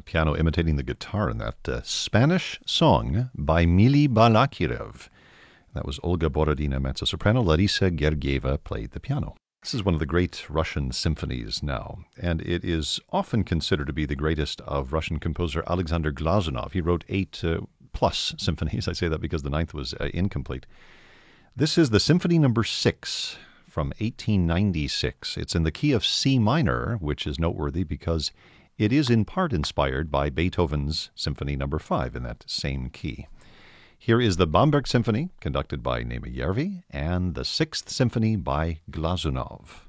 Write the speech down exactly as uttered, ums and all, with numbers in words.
piano imitating the guitar in that uh, Spanish song by Mili Balakirev. That was Olga Borodina, mezzo-soprano. Larisa Gergieva played the piano. This is one of the great Russian symphonies now, and it is often considered to be the greatest of Russian composer Alexander Glazunov. He wrote eight uh, plus symphonies. I say that because the ninth was uh, incomplete. This is the Symphony Number Six from eighteen ninety-six. It's in the key of C minor, which is noteworthy because it is in part inspired by Beethoven's Symphony Number Five in that same key. Here is the Bamberg Symphony, conducted by Nema Järvi, and the Sixth Symphony by Glazunov.